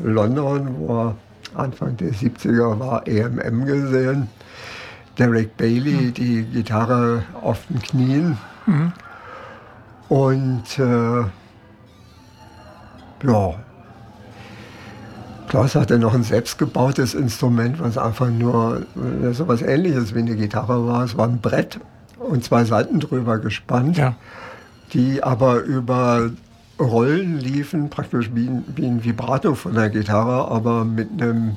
London, wo er Anfang der 70er war, EMM gesehen. Derek Bailey, die Gitarre auf den Knien. Und Klaus hatte noch ein selbstgebautes Instrument, was einfach nur so was Ähnliches wie eine Gitarre war. Es war ein Brett und 2 Saiten drüber gespannt, die aber über Rollen liefen, praktisch wie ein Vibrato von der Gitarre, aber mit einem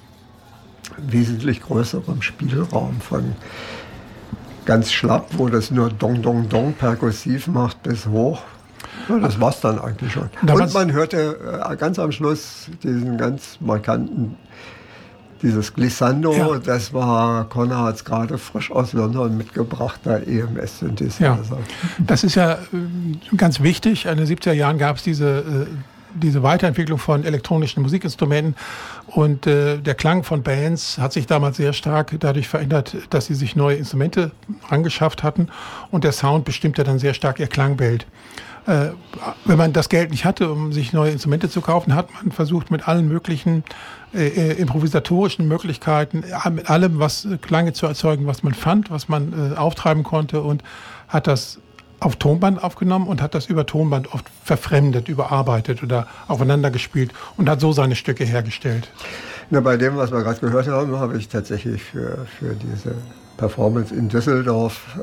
wesentlich größeren Spielraum, von ganz schlapp, wo das nur Dong, Dong, Dong perkussiv macht, bis hoch. Ja, das war's dann eigentlich schon. Und man hörte ganz am Schluss diesen ganz markanten, dieses Glissando, das war Konrads gerade frisch aus London mitgebrachter EMS-Synthesizer. Ja, das ist ja ganz wichtig. In den 70er Jahren gab es diese Weiterentwicklung von elektronischen Musikinstrumenten und der Klang von Bands hat sich damals sehr stark dadurch verändert, dass sie sich neue Instrumente angeschafft hatten und der Sound bestimmte dann sehr stark ihr Klangbild. Wenn man das Geld nicht hatte, um sich neue Instrumente zu kaufen, hat man versucht, mit allen möglichen improvisatorischen Möglichkeiten, mit allem, was Klänge zu erzeugen, was man fand, was man auftreiben konnte, und hat das auf Tonband aufgenommen und hat das über Tonband oft verfremdet, überarbeitet oder aufeinander gespielt und hat so seine Stücke hergestellt. Na, bei dem, was wir gerade gehört haben, habe ich tatsächlich für diese Performance in Düsseldorf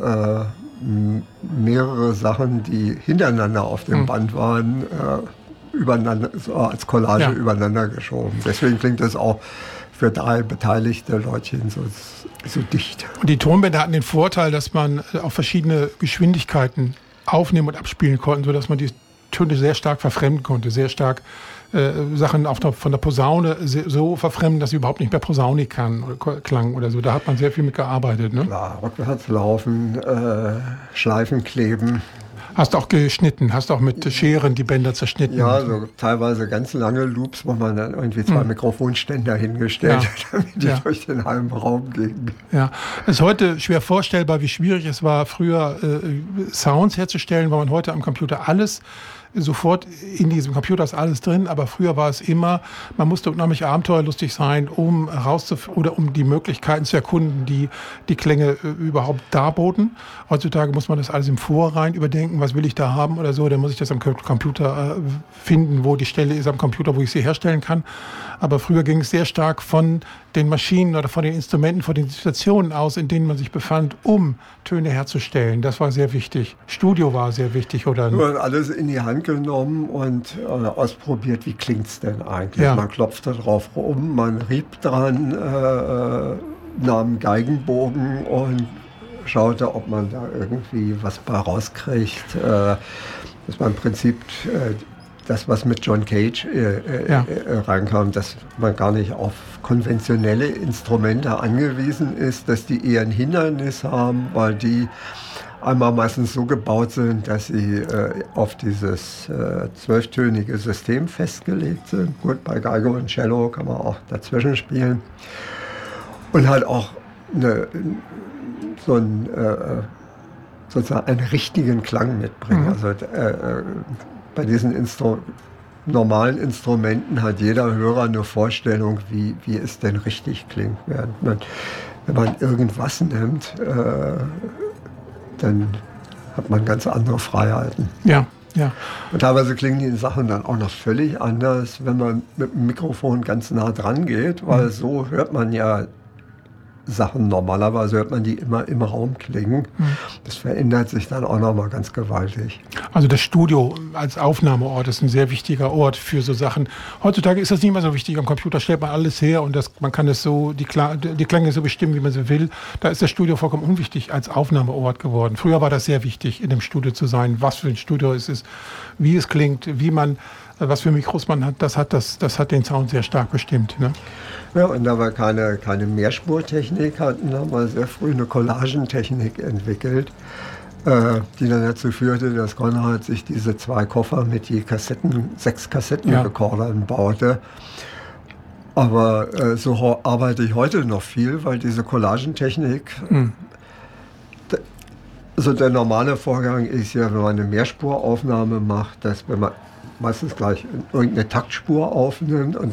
mehrere Sachen, die hintereinander auf dem Band waren, übereinander, so als Collage übereinander geschoben. Deswegen klingt das auch für 3 beteiligte Leutchen so dicht. Und die Tonbänder hatten den Vorteil, dass man auf verschiedene Geschwindigkeiten aufnehmen und abspielen konnte, sodass man die Töne sehr stark verfremden konnte, sehr stark Sachen von der Posaune so verfremden, dass sie überhaupt nicht mehr Posaunik klang oder so. Da hat man sehr viel mit gearbeitet. Ne? Klar, rückwärts laufen, Schleifen kleben. Hast auch geschnitten, hast auch mit Scheren die Bänder zerschnitten. Ja, so teilweise ganz lange Loops, wo man dann irgendwie 2 Mikrofonständer hingestellt hat, damit die durch den halben Raum gingen. Ja, es ist heute schwer vorstellbar, wie schwierig es war, früher Sounds herzustellen, weil man heute am Computer alles sofort in diesem Computer ist alles drin, aber früher war es immer, man musste unheimlich abenteuerlustig sein, um die Möglichkeiten zu erkunden, die die Klänge überhaupt darboten. Heutzutage muss man das alles im Vorhinein überdenken, was will ich da haben oder so, dann muss ich das am Computer finden, wo die Stelle ist am Computer, wo ich sie herstellen kann. Aber früher ging es sehr stark von den Maschinen oder von den Instrumenten, von den Situationen aus, in denen man sich befand, um Töne herzustellen. Das war sehr wichtig. Studio war sehr wichtig. Oder nur alles in die Hand genommen und ausprobiert, wie klingt es denn eigentlich? Ja. Man klopfte drauf rum, man rieb dran, nahm Geigenbogen und schaute, ob man da irgendwie was bei rauskriegt. Das war im Prinzip das, was mit John Cage reinkam, dass man gar nicht auf konventionelle Instrumente angewiesen ist, dass die eher ein Hindernis haben, weil die einmal meistens so gebaut sind, dass sie auf dieses 12-tönige System festgelegt sind. Gut, bei Geige und Cello kann man auch dazwischen spielen. Und halt auch sozusagen einen richtigen Klang mitbringen. Also bei diesen normalen Instrumenten hat jeder Hörer eine Vorstellung, wie es denn richtig klingt. Wenn man irgendwas nimmt, dann hat man ganz andere Freiheiten. Ja, ja. Und teilweise klingen die Sachen dann auch noch völlig anders, wenn man mit dem Mikrofon ganz nah dran geht, weil so hört man ja Sachen, normalerweise hört man die immer im Raum klingen. Das verändert sich dann auch nochmal ganz gewaltig. Also das Studio als Aufnahmeort ist ein sehr wichtiger Ort für so Sachen. Heutzutage ist das nicht mehr so wichtig. Am Computer stellt man alles her und man kann es so, die Klänge so bestimmen, wie man sie will. Da ist das Studio vollkommen unwichtig als Aufnahmeort geworden. Früher war das sehr wichtig, in dem Studio zu sein, was für ein Studio es ist, wie es klingt, was für Mikros man hat. Das hat den Sound sehr stark bestimmt. Ne? Ja, und da wir keine Mehrspurtechnik hatten, haben wir sehr früh eine Collagentechnik entwickelt, die dann dazu führte, dass Konrad sich diese 2 Koffer mit je 6 Kassettenrekordern baute. Aber so arbeite ich heute noch viel, weil diese Collagentechnik, also der normale Vorgang ist ja, wenn man eine Mehrspuraufnahme macht, dass wenn man meistens gleich irgendeine Taktspur aufnimmt und